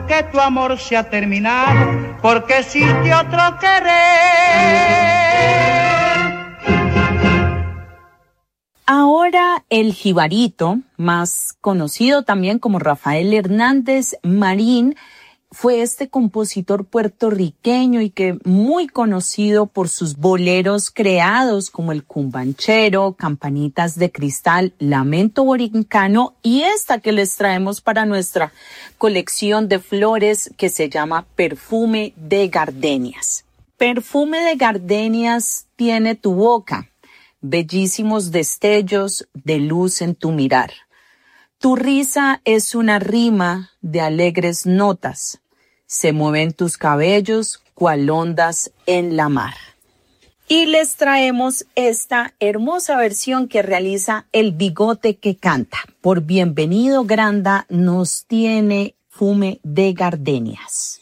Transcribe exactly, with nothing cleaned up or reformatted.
que tu amor se ha terminado, porque existe otro querer. Ahora el jibarito, más conocido también como Rafael Hernández Marín, fue este compositor puertorriqueño y que muy conocido por sus boleros creados como el Cumbanchero, Campanitas de Cristal, Lamento Borincano y esta que les traemos para nuestra colección de flores que se llama Perfume de Gardenias. Perfume de Gardenias tiene tu boca, bellísimos destellos de luz en tu mirar. Tu risa es una rima de alegres notas. Se mueven tus cabellos cual ondas en la mar. Y les traemos esta hermosa versión que realiza El Bigote que Canta. Por Bienvenido Granda nos tiene Perfume de Gardenias.